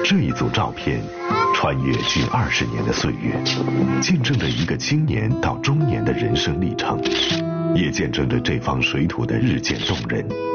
这一组照片穿越近20年的岁月，见证着一个青年到中年的人生历程，也见证着这方水土的日渐动人。